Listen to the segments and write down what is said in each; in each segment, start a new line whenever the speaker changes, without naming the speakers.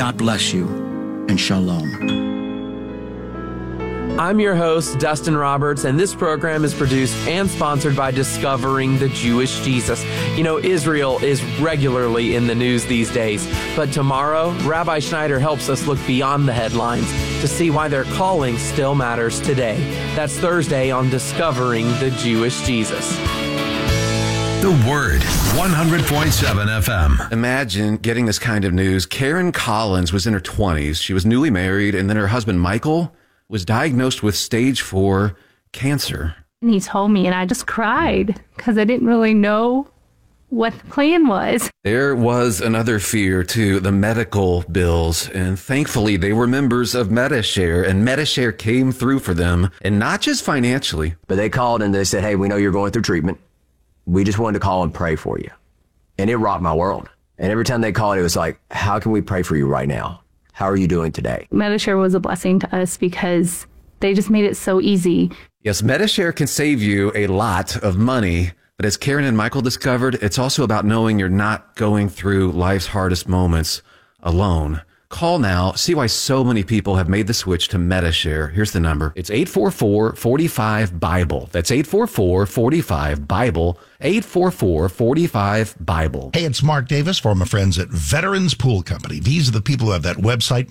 God bless you, and shalom.
I'm your host, Dustin Roberts, and this program is produced and sponsored by Discovering the Jewish Jesus. You know, Israel is regularly in the news these days, but tomorrow, Rabbi Schneider helps us look beyond the headlines to see why their calling still matters today. That's Thursday on Discovering the Jewish Jesus.
The Word, 100.7 FM.
Imagine getting this kind of news. Karen Collins was in her 20s. She was newly married, and then her husband, Michael, was diagnosed with stage 4 cancer.
And he told me, and I just cried because I didn't really know what the plan was.
There was another fear, too, the medical bills. And thankfully, they were members of Medi-Share, and Medi-Share came through for them, and not just financially.
But they called and they said, hey, we know you're going through treatment. We just wanted to call and pray for you. And it rocked my world. And every time they called, it was like, how can we pray for you right now? How are you doing today?
Medi-Share was a blessing to us because they just made it so easy.
Yes, Medi-Share can save you a lot of money. But as Karen and Michael discovered, it's also about knowing you're not going through life's hardest moments alone. Call now. See why so many people have made the switch to Medi-Share. Here's the number. It's 844-45-BIBLE. That's 844-45-BIBLE. 844-45-BIBLE.
Hey, it's Mark Davis for my friends at Veterans Pool Company. These are the people who have that website,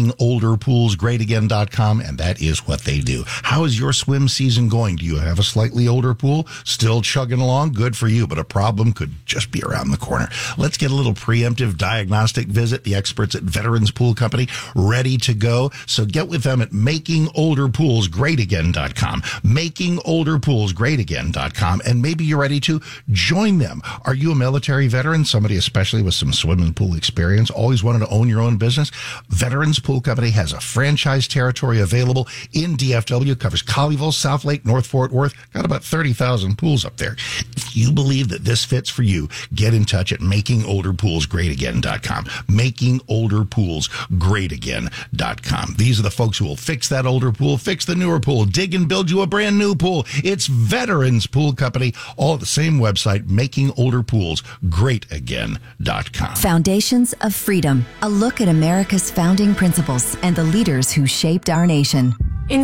makingolderpoolsgreatagain.com, and that is what they do. How is your swim season going? Do you have a slightly older pool? Still chugging along? Good for you, but a problem could just be around the corner. Let's get a little preemptive diagnostic visit. The experts at Veterans Pool Company ready to go. So get with them at makingolderpoolsgreatagain.com. Makingolderpoolsgreatagain.com, and maybe you're ready to join them. Are you a military veteran? Somebody especially with some swimming pool experience? Always wanted to own your own business? Veterans Pool Company has a franchise territory available in DFW. Covers Colleyville, South Lake, North Fort Worth. Got about 30,000 pools up there. If you believe that this fits for you, get in touch at makingolderpoolsgreatagain.com. Makingolderpoolsgreatagain.com. These are the folks who will fix that older pool, fix the newer pool, dig and build you a brand new pool. It's Veterans Pool Company, all at the same website, makingolderpoolsgreatagain.com.
Foundations of Freedom, a look at America's founding principles and the leaders who shaped our nation.
In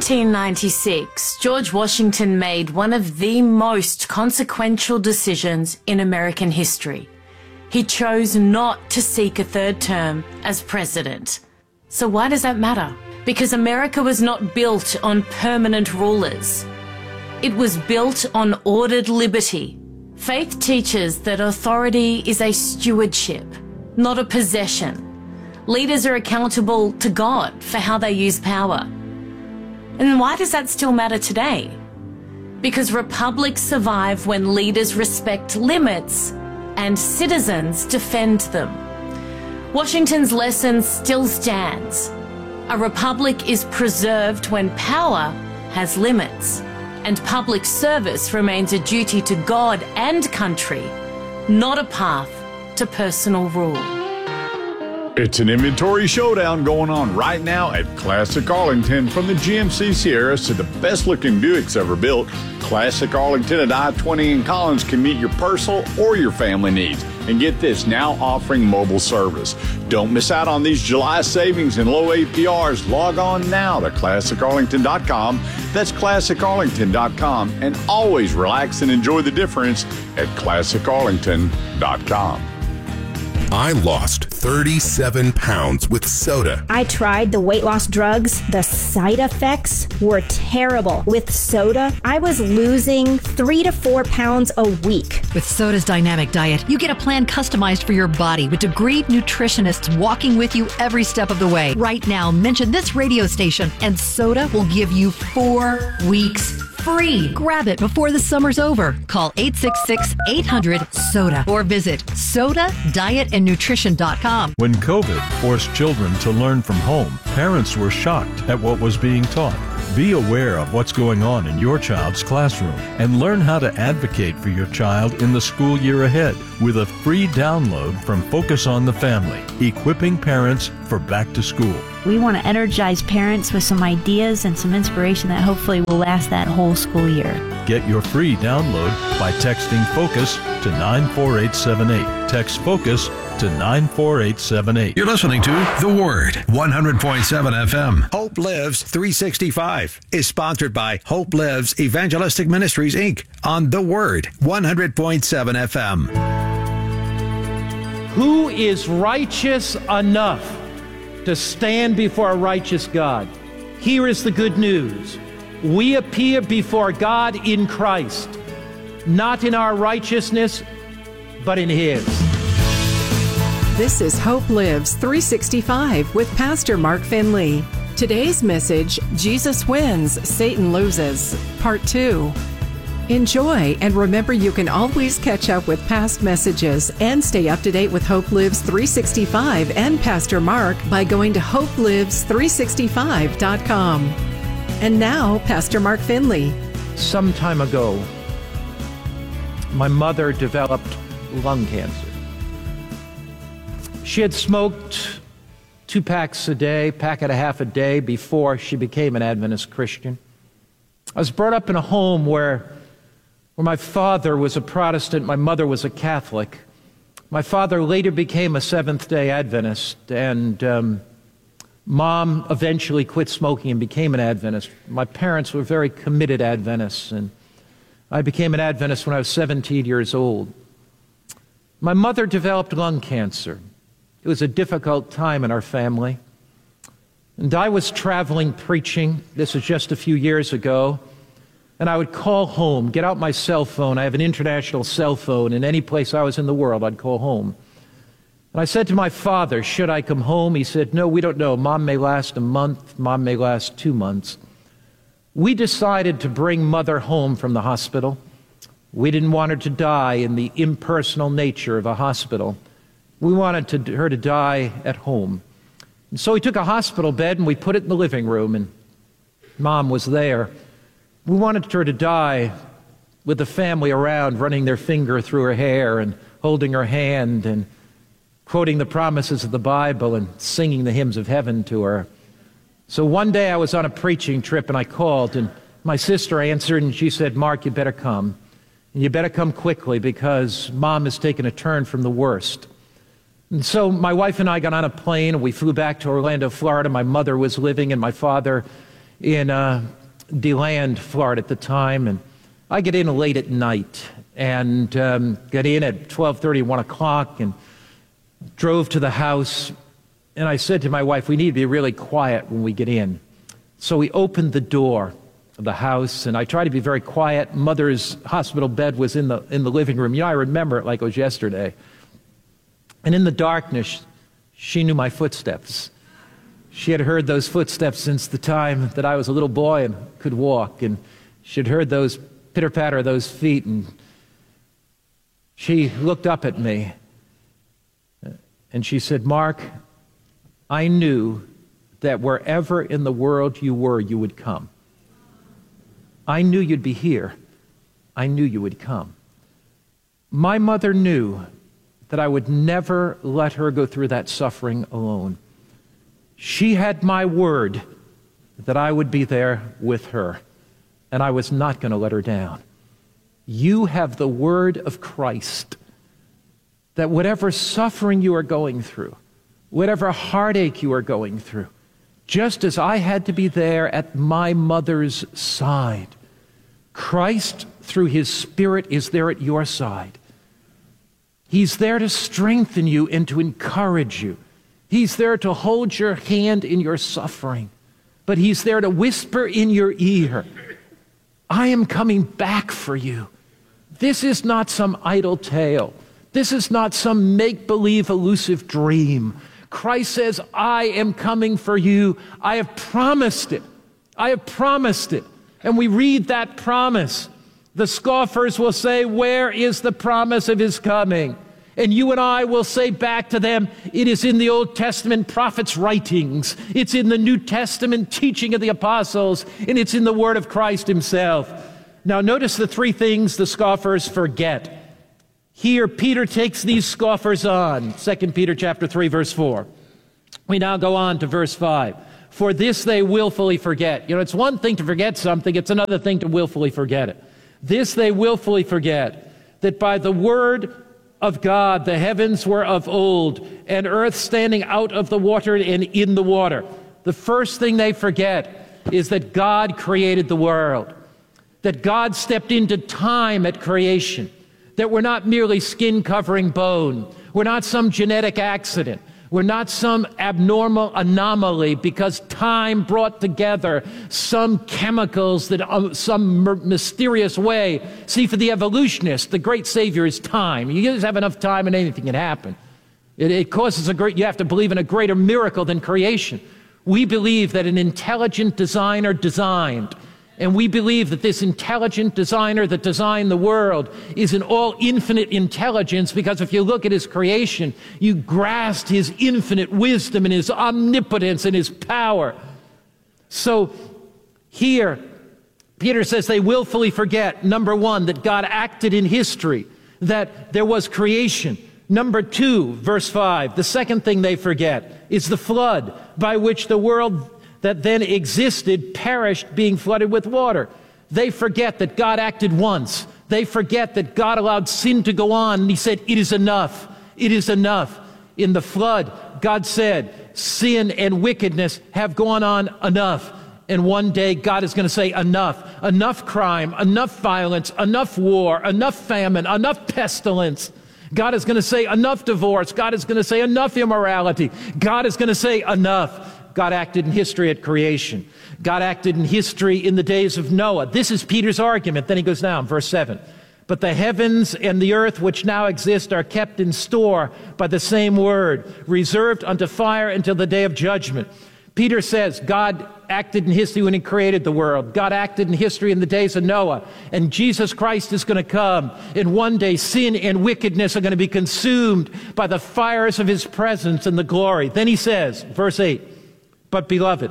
1796, George Washington made one of the most consequential decisions in American history. He chose not to seek a third term as president. So why does that matter? Because America was not built on permanent rulers. It was built on ordered liberty. Faith teaches that authority is a stewardship, not a possession. Leaders are accountable to God for how they use power. And why does that still matter today? Because republics survive when leaders respect limits and citizens defend them. Washington's lesson still stands. A republic is preserved when power has limits, and public service remains a duty to God and country, not a path to personal rule.
It's an inventory showdown going on right now at Classic Arlington. From the GMC Sierras to the best-looking Buicks ever built, Classic Arlington at I-20 in Collins can meet your personal or your family needs. And get this, now offering mobile service. Don't miss out on these July savings and low APRs. Log on now to ClassicArlington.com. That's ClassicArlington.com. And always relax and enjoy the difference at ClassicArlington.com.
I lost 37 pounds with soda.
I tried the weight loss drugs. The side effects were terrible. With soda, I was losing 3 to 4 pounds a week.
With Soda's dynamic diet, you get a plan customized for your body with degreed nutritionists walking with you every step of the way. Right now, mention this radio station and Soda will give you 4 weeks free. Grab it before the summer's over. Call 866-800-SODA or visit sodadietandnutrition.com.
When COVID forced children to learn from home, parents were shocked at what was being taught. Be aware of what's going on in your child's classroom and learn how to advocate for your child in the school year ahead with a free download from Focus on the Family, equipping parents for back to school.
We want to energize parents with some ideas and some inspiration that hopefully will last that whole school year.
Get your free download by texting FOCUS to 94878. Text FOCUS to 94878.
You're listening to The Word, 100.7 FM.
Hope Lives 365 is sponsored by Hope Lives Evangelistic Ministries, Inc. on The Word, 100.7 FM.
Who is righteous enough to stand before a righteous God? Here is the good news. We appear before God in Christ, not in our righteousness, but in His.
This is Hope Lives 365 with Pastor Mark Finley. Today's message, Jesus Wins, Satan Loses, Part 2. Enjoy, and remember you can always catch up with past messages and stay up to date with Hope Lives 365 and Pastor Mark by going to hopelives365.com. And now, Pastor Mark Finley.
Some time ago, my mother developed lung cancer. She had smoked 2 packs a day, pack and a half a day before she became an Adventist Christian. I was brought up in a home where my father was a Protestant, my mother was a Catholic. My father later became a Seventh-day Adventist, and Mom eventually quit smoking and became an Adventist. My parents were very committed Adventists, and I became an Adventist when I was 17 years old. My mother developed lung cancer. It was a difficult time in our family. And I was traveling preaching. This was just a few years ago. And I would call home, get out my cell phone. I have an international cell phone. In any place I was in the world, I'd call home. And I said to my father, should I come home? He said, no, we don't know. Mom may last a month. Mom may last 2 months. We decided to bring Mother home from the hospital. We didn't want her to die in the impersonal nature of a hospital. We wanted her to die at home. And so we took a hospital bed and we put it in the living room, and Mom was there. We wanted her to die with the family around, running their finger through her hair and holding her hand and quoting the promises of the Bible and singing the hymns of heaven to her. So one day I was on a preaching trip and I called, and my sister answered and she said, Mark, you better come. And you better come quickly because Mom has taken a turn from the worst. And so my wife and I got on a plane and we flew back to Orlando, Florida. My mother was living and my father in DeLand, Florida at the time. And I get in late at night and got in at 12:30, 1 o'clock, and drove to the house. And I said to my wife, we need to be really quiet when we get in. So we opened the door of the house, and I tried to be very quiet. Mother's hospital bed was in the living room. You know, I remember it like it was yesterday. And in the darkness, she knew my footsteps. She had heard those footsteps since the time that I was a little boy and could walk. And she had heard those pitter-patter of those feet. And she looked up at me. And she said, Mark, I knew that wherever in the world you were, you would come. I knew you'd be here. I knew you would come. My mother knew that I would never let her go through that suffering alone. She had my word that I would be there with her, and I was not going to let her down. You have the word of Christ that whatever suffering you are going through, whatever heartache you are going through, just as I had to be there at my mother's side, Christ, through His Spirit, is there at your side. He's there to strengthen you and to encourage you. He's there to hold your hand in your suffering. But He's there to whisper in your ear, I am coming back for you. This is not some idle tale. This is not some make-believe elusive dream. Christ says, I am coming for you. I have promised it. I have promised it. And we read that promise. The scoffers will say, where is the promise of His coming? And you and I will say back to them, it is in the Old Testament prophets' writings. It's in the New Testament teaching of the apostles. And it's in the word of Christ Himself. Now notice the 3 things the scoffers forget. Here, Peter takes these scoffers on. 2 Peter chapter 3, verse 4. We now go on to verse 5. For this they willfully forget. You know, it's one thing to forget something. It's another thing to willfully forget it. This they willfully forget, that by the word of God. The heavens were of old, and earth standing out of the water and in the water. The first thing they forget is that God created the world, that God stepped into time at creation, that we're not merely skin covering bone. We're not some genetic accident. We're not some abnormal anomaly because time brought together some chemicals that some mysterious way. See, for the evolutionists, the great savior is time. You just have enough time and anything can happen. It causes you have to believe in a greater miracle than creation. We believe that an intelligent designer designed, and we believe that this intelligent designer that designed the world is an all-infinite intelligence, because if you look at his creation, you grasp his infinite wisdom and his omnipotence and his power. So here, Peter says they willfully forget, number one, that God acted in history, that there was creation. Number two, verse 5, the second thing they forget is the flood by which the world that then existed perished, being flooded with water. They forget that God acted once. They forget that God allowed sin to go on, and he said, it is enough. It is enough. In the flood, God said, sin and wickedness have gone on enough. And one day God is going to say, enough. Enough crime, enough violence, enough war, enough famine, enough pestilence. God is going to say, enough divorce. God is going to say, enough immorality. God is going to say, enough. God acted in history at creation. God acted in history in the days of Noah. This is Peter's argument. Then he goes down, verse 7. But the heavens and the earth which now exist are kept in store by the same word, reserved unto fire until the day of judgment. Peter says God acted in history when he created the world. God acted in history in the days of Noah. And Jesus Christ is going to come. And one day sin and wickedness are going to be consumed by the fires of his presence and the glory. Then he says, verse 8, but beloved,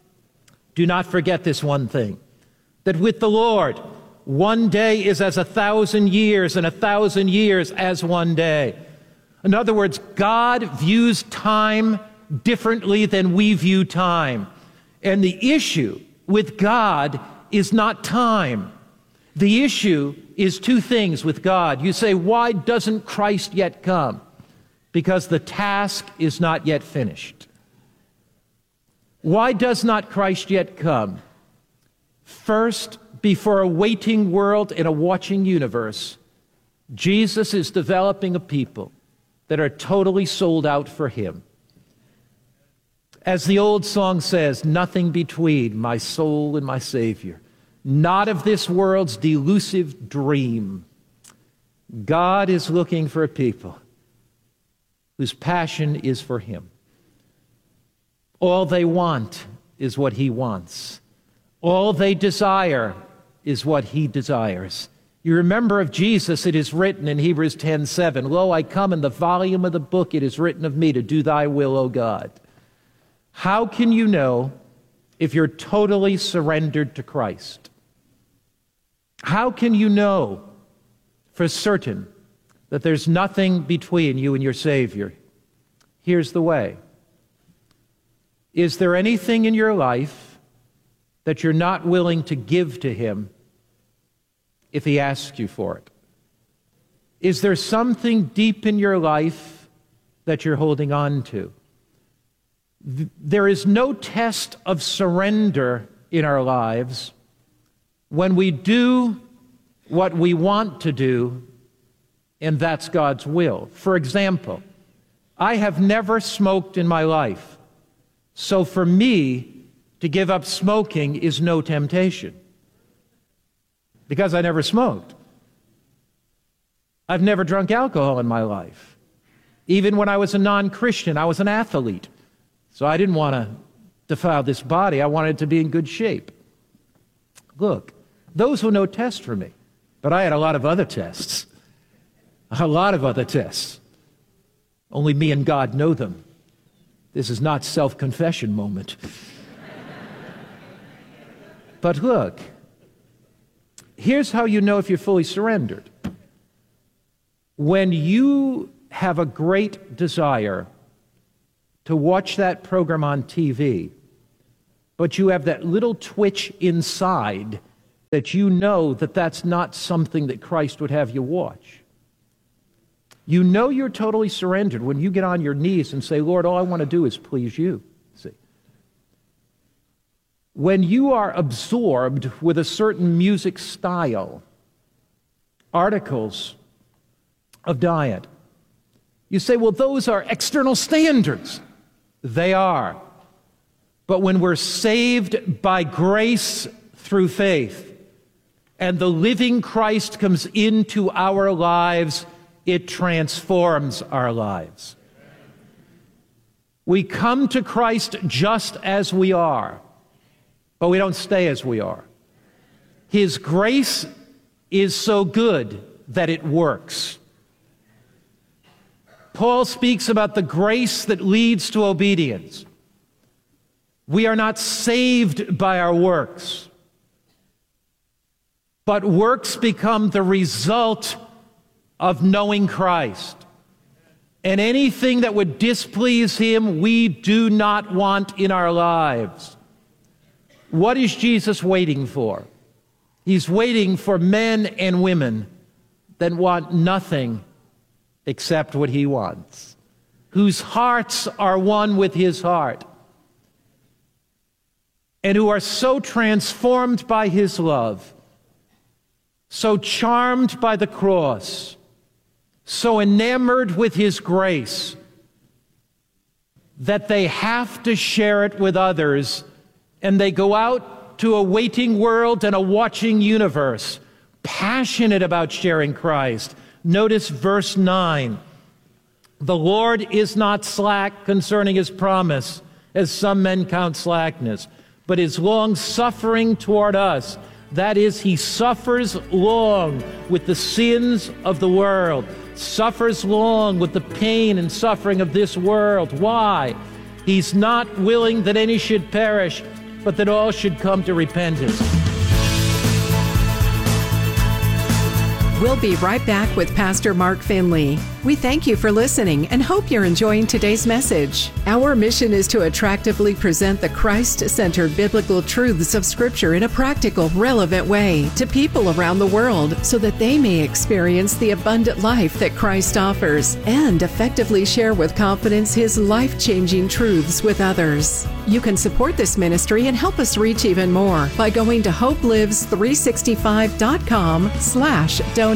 do not forget this one thing, that with the Lord, one day is as 1,000 years, and 1,000 years as one day. In other words, God views time differently than we view time. And the issue with God is not time. The issue is two things with God. You say, why doesn't Christ yet come? Because the task is not yet finished. Why does not Christ yet come? First, before a waiting world and a watching universe, Jesus is developing a people that are totally sold out for him. As the old song says, nothing between my soul and my Savior, not of this world's delusive dream. God is looking for a people whose passion is for him. All they want is what he wants. All they desire is what he desires. You remember of Jesus, it is written in Hebrews 10:7, lo, I come in the volume of the book, it is written of me to do thy will, O God. How can you know if you're totally surrendered to Christ? How can you know for certain that there's nothing between you and your Savior? Here's the way. Is there anything in your life that you're not willing to give to him if he asks you for it? Is there something deep in your life that you're holding on to? There is no test of surrender in our lives when we do what we want to do, and that's God's will. For example, I have never smoked in my life. So for me, to give up smoking is no temptation, because I never smoked. I've never drunk alcohol in my life. Even when I was a non-Christian, I was an athlete. So I didn't want to defile this body. I wanted it to be in good shape. Look, those were no tests for me, but I had a lot of other tests. A lot of other tests. Only me and God know them. This is not self-confession moment. But look, here's how you know if you're fully surrendered. When you have a great desire to watch that program on TV, but you have that little twitch inside that you know that that's not something that Christ would have you watch, You know you're totally surrendered when you get on your knees and say, Lord, all I want to do is please you. See? When you are absorbed with a certain music style, articles of diet, you say, well, those are external standards. They are. But when we're saved by grace through faith, and the living Christ comes into our lives, it transforms our lives. We come to Christ just as we are, but we don't stay as we are. His grace is so good that it works. Paul speaks about the grace that leads to obedience. We are not saved by our works, but works become the result of knowing Christ. And anything that would displease him, we do not want in our lives. What is Jesus waiting for? He's waiting for men and women that want nothing except what he wants, whose hearts are one with his heart, and who are so transformed by his love, so charmed by the cross, so enamored with his grace, that they have to share it with others, and they go out to a waiting world and a watching universe, passionate about sharing Christ. Notice verse 9. The Lord is not slack concerning his promise, as some men count slackness, but is long-suffering toward us. That is, he suffers long with the sins of the world, suffers long with the pain and suffering of this world. Why? He's not willing that any should perish, but that all should come to repentance.
We'll be right back with Pastor Mark Finley. We thank you for listening and hope you're enjoying today's message. Our mission is to attractively present the Christ-centered biblical truths of Scripture in a practical, relevant way to people around the world so that they may experience the abundant life that Christ offers and effectively share with confidence his life-changing truths with others. You can support this ministry and help us reach even more by going to hopelives365.com/donate.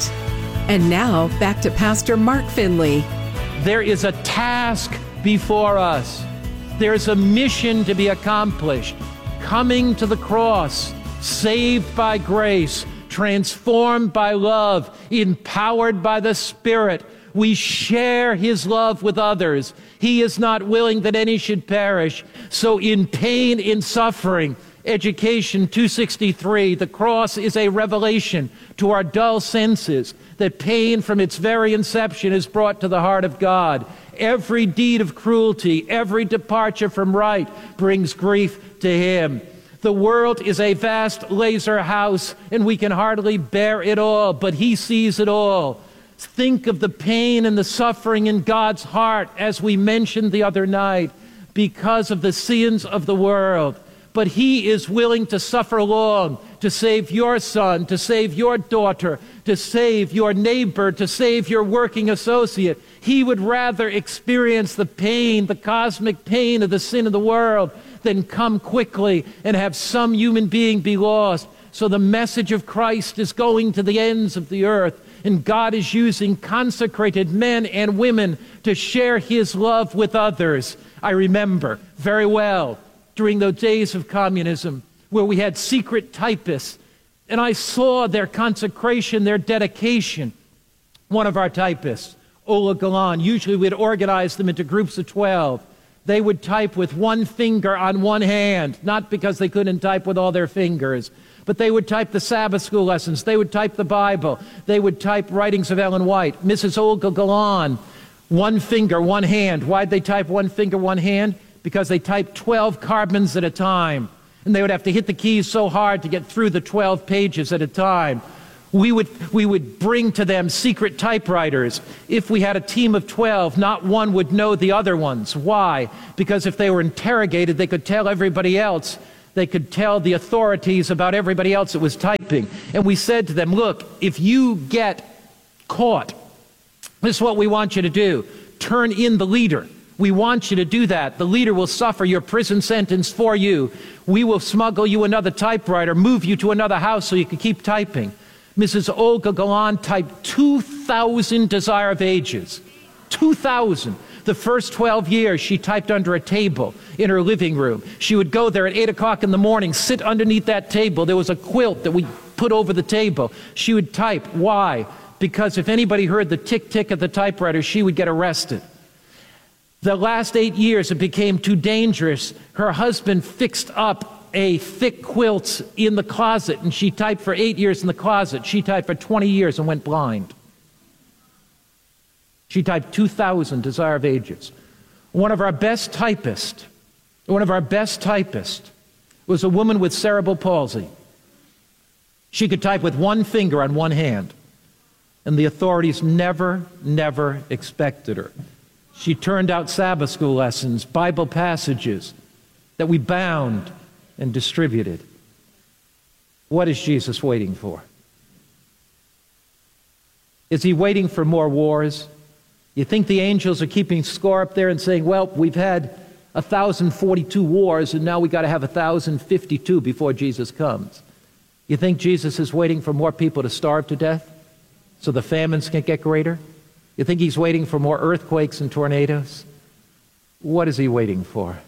And now, back to Pastor Mark Finley.
There is a task before us. There's a mission to be accomplished. Coming to the cross, saved by grace, transformed by love, empowered by the Spirit. We share his love with others. He is not willing that any should perish. So in pain, in suffering, Education 263, the cross is a revelation to our dull senses that pain from its very inception is brought to the heart of God. Every deed of cruelty, every departure from right brings grief to him. The world is a vast laser house, and we can hardly bear it all, but he sees it all. Think of the pain and the suffering in God's heart, as we mentioned the other night, because of the sins of the world. But he is willing to suffer long to save your son, to save your daughter, to save your neighbor, to save your working associate. He would rather experience the pain, the cosmic pain of the sin of the world, than come quickly and have some human being be lost. So the message of Christ is going to the ends of the earth, and God is using consecrated men and women to share his love with others. I remember very well during those days of communism, where we had secret typists, and I saw their consecration, their dedication. One of our typists, Ola Galan, usually we'd organize them into groups of 12. They would type with one finger on one hand, not because they couldn't type with all their fingers, but they would type the Sabbath school lessons, they would type the Bible, they would type writings of Ellen White. Mrs. Olga Galan, one finger, one hand. Why'd they type one finger, one hand? Because they typed 12 carbons at a time, and they would have to hit the keys so hard to get through the 12 pages at a time. We would bring to them secret typewriters. If we had a team of 12, not one would know the other ones. Why? Because if they were interrogated, they could tell everybody else. They could tell the authorities about everybody else that was typing. And we said to them, look, if you get caught This is what we want you to do. Turn in the leader. We want you to do that. The leader will suffer your prison sentence for you. We will smuggle you another typewriter, move you to another house so you can keep typing. Mrs. Olga Galan typed 2,000 Desire of Ages. 2,000. The first 12 years, she typed under a table in her living room. She would go there at 8 o'clock in the morning, sit underneath that table. There was a quilt that we put over the table. She would type. Why? Because if anybody heard the tick-tick of the typewriter, she would get arrested. The last 8 years, it became too dangerous. Her husband fixed up a thick quilt in the closet, and she typed for 8 years in the closet. She typed for 20 years and went blind. She typed 2,000 Desire of Ages. One of our best typists was a woman with cerebral palsy. She could type with one finger on one hand, and the authorities never expected her. She turned out Sabbath school lessons, Bible passages that we bound and distributed. What is Jesus waiting for? Is he waiting for more wars? You think the angels are keeping score up there and saying, well, we've had 1,042 wars and now we got to have 1,052 before Jesus comes? You think Jesus is waiting for more people to starve to death so the famines can get greater? You think he's waiting for more earthquakes and tornadoes? What is he waiting for?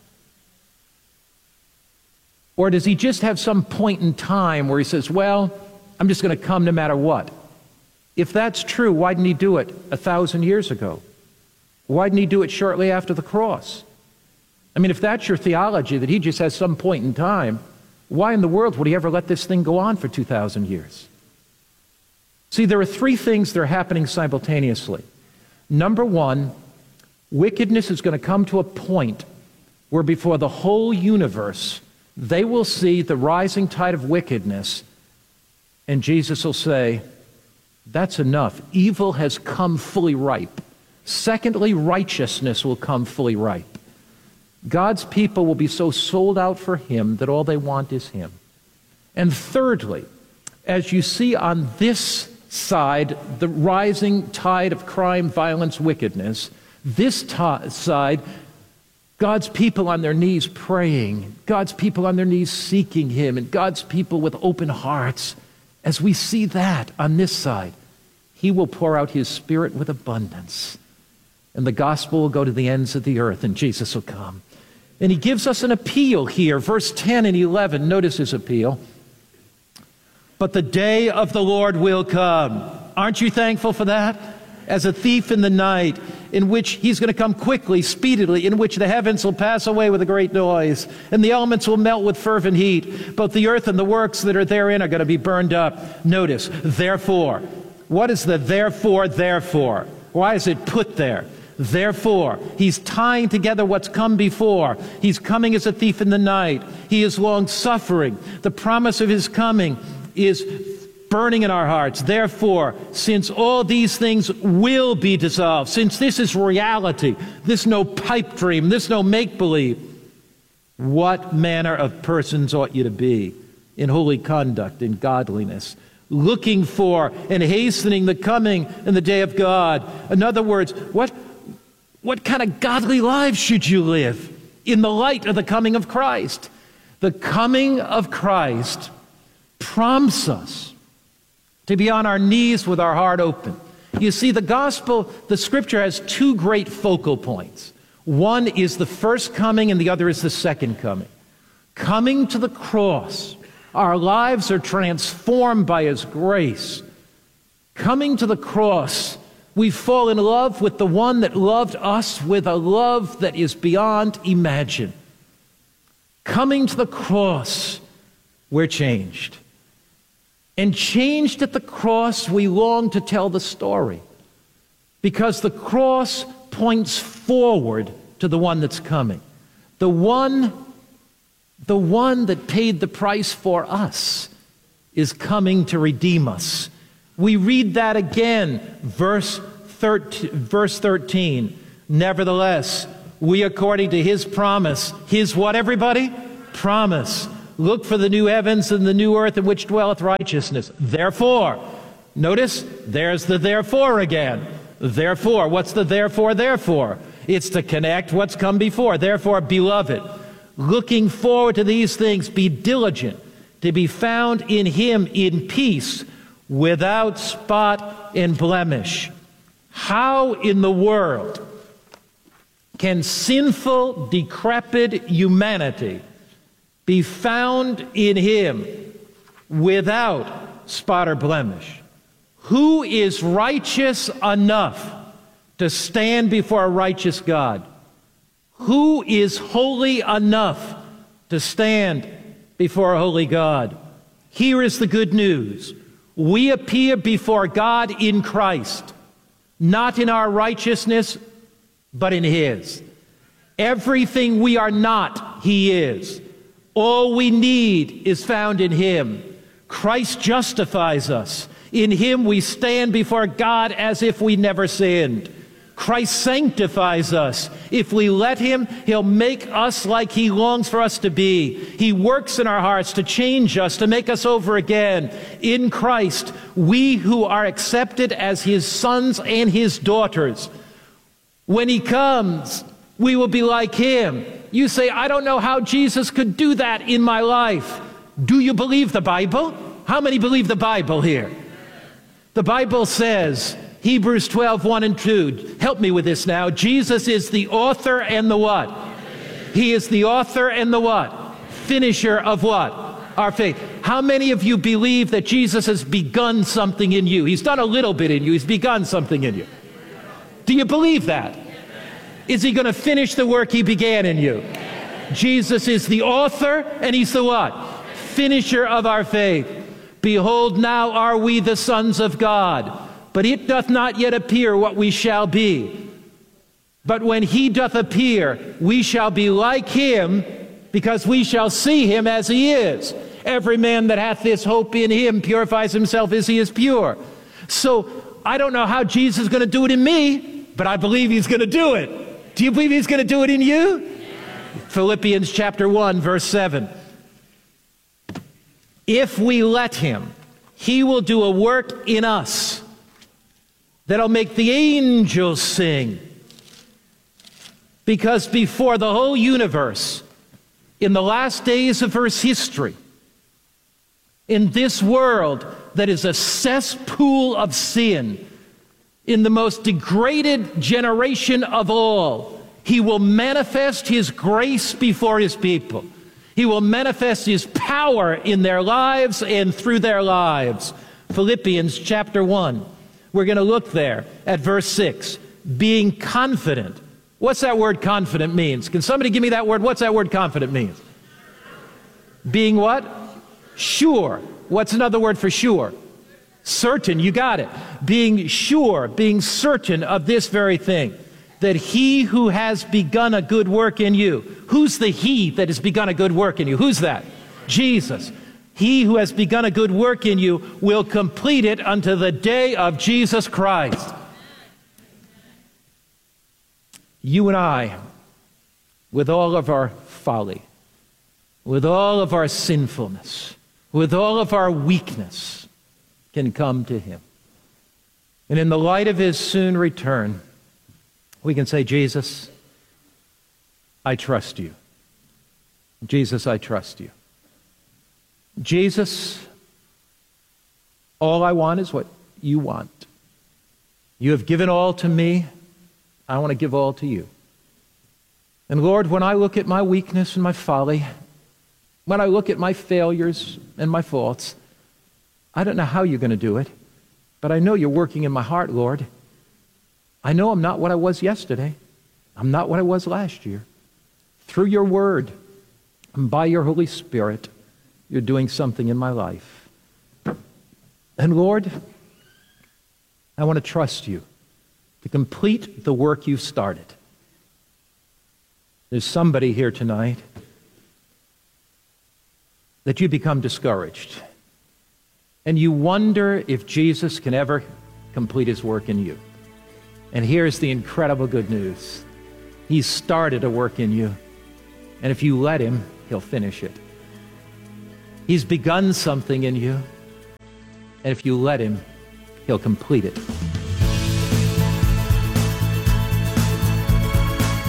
Or does he just have some point in time where he says, well, I'm just going to come no matter what? If that's true, why didn't he do it 1,000 years ago? Why didn't he do it shortly after the cross? I mean, if that's your theology, that he just has some point in time, why in the world would he ever let this thing go on for 2,000 years? See, there are three things that are happening simultaneously. Number one, wickedness is going to come to a point where before the whole universe, they will see the rising tide of wickedness, and Jesus will say, that's enough. Evil has come fully ripe. Secondly, righteousness will come fully ripe. God's people will be so sold out for him that all they want is him. And thirdly, as you see on this side, the rising tide of crime, violence, wickedness, this side, God's people on their knees praying, God's people on their knees seeking him, and God's people with open hearts. As we see that on this side, he will pour out his Spirit with abundance, and the gospel will go to the ends of the earth, and Jesus will come. And he gives us an appeal here, verse 10 and 11. Notice his appeal. But the day of the Lord will come. Aren't you thankful for that? As a thief in the night, in which he's going to come quickly, speedily, in which the heavens will pass away with a great noise, and the elements will melt with fervent heat. Both the earth and the works that are therein are going to be burned up. Notice, therefore. What is the therefore? Why is it put there? Therefore, he's tying together what's come before. He's coming as a thief in the night. He is long-suffering. The promise of his coming is burning in our hearts. Therefore, since all these things will be dissolved, since this is reality, this no pipe dream, this no make-believe, what manner of persons ought you to be in holy conduct, in godliness, looking for and hastening the coming and the day of God? In other words, what kind of godly lives should you live in the light of the coming of Christ? The coming of Christ prompts us to be on our knees with our heart open. You see, the gospel, the scripture has two great focal points. One is the first coming and the other is the second coming. Coming to the cross, our lives are transformed by his grace. Coming to the cross, we fall in love with the one that loved us with a love that is beyond imagine. Coming to the cross, we're changed. And changed at the cross, we long to tell the story. Because the cross points forward to the one that's coming. The one that paid the price for us is coming to redeem us. We read that again, verse 13. Nevertheless, we according to his promise, his what, everybody? Promise. Look for the new heavens and the new earth in which dwelleth righteousness. Therefore, notice, there's the therefore again. Therefore, what's the therefore? It's to connect what's come before. Therefore, beloved, looking forward to these things, be diligent to be found in him in peace, without spot and blemish. How in the world can sinful, decrepit humanity be found in him without spot or blemish? Who is righteous enough to stand before a righteous God? Who is holy enough to stand before a holy God? Here is the good news. We appear before God in Christ, not in our righteousness, but in his. Everything we are not, he is. All we need is found in him. Christ justifies us. In him we stand before God as if we never sinned. Christ sanctifies us. If we let him, he'll make us like he longs for us to be. He works in our hearts to change us, to make us over again. In Christ, we who are accepted as his sons and his daughters, when he comes, we will be like him. You say, I don't know how Jesus could do that in my life. Do you believe the Bible? How many believe the Bible here? The Bible says, Hebrews 12, 1 and 2. Help me with this now. Jesus is the author and the what? He is the author and the what? Finisher of what? Our faith. How many of you believe that Jesus has begun something in you? He's done a little bit in you. He's begun something in you. Do you believe that? Is he going to finish the work he began in you? Jesus is the author and he's the what? Finisher of our faith. Behold, now are we the sons of God. But it doth not yet appear what we shall be. But when he doth appear, we shall be like him, because we shall see him as he is. Every man that hath this hope in him purifies himself as he is pure. So I don't know how Jesus is going to do it in me, but I believe he's going to do it. Do you believe he's going to do it in you? Philippians chapter 1, verse 7. If we let him, he will do a work in us that'll make the angels sing. Because before the whole universe, in the last days of Earth's history, in this world that is a cesspool of sin, in the most degraded generation of all, he will manifest his grace before his people. He will manifest his power in their lives and through their lives. Philippians chapter 1. We're going to look there at verse 6. Being confident. What's that word confident means? Can somebody give me that word? What's that word confident means? Being what? Sure. What's another word for sure? Certain. You got it. Being sure, being certain of this very thing, that he who has begun a good work in you. Who's the he that has begun a good work in you? Who's that? Jesus. He who has begun a good work in you will complete it unto the day of Jesus Christ. You and I, with all of our folly, with all of our sinfulness, with all of our weakness, can come to him. And in the light of his soon return, we can say, Jesus, I trust you. Jesus, I trust you. Jesus, all I want is what you want. You have given all to me. I want to give all to you. And Lord, when I look at my weakness and my folly, when I look at my failures and my faults, I don't know how you're going to do it, but I know you're working in my heart, Lord. I know I'm not what I was yesterday. I'm not what I was last year. Through your word and by your Holy Spirit, you're doing something in my life. And Lord, I want to trust you to complete the work you've started. There's somebody here tonight that you become discouraged. And you wonder if Jesus can ever complete his work in you. And here's the incredible good news. He's started a work in you. And if you let him, he'll finish it. He's begun something in you. And if you let him, he'll complete it.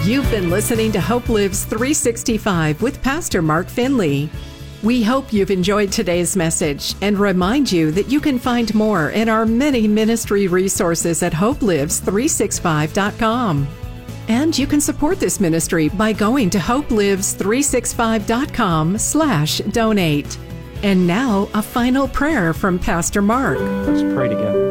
You've been listening to Hope Lives 365 with Pastor Mark Finley. We hope you've enjoyed today's message and remind you that you can find more in our many ministry resources at hopelives365.com. And you can support this ministry by going to hopelives365.com/donate. And now, a final prayer from Pastor Mark.
Let's pray together.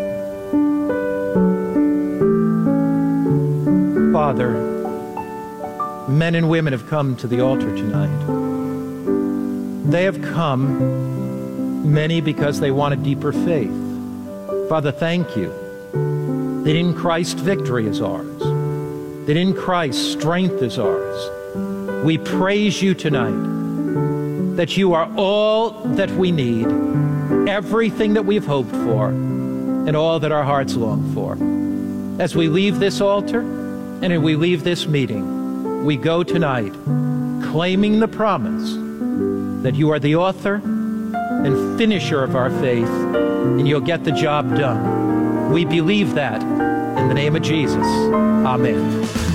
Father, men and women have come to the altar tonight. They have come, many because they want a deeper faith. Father, thank you that in Christ victory is ours, that in Christ strength is ours. We praise you tonight that you are all that we need, everything that we've hoped for, and all that our hearts long for. As we leave this altar and as we leave this meeting, we go tonight claiming the promise that you are the author and finisher of our faith, and you'll get the job done. We believe that in the name of Jesus. Amen.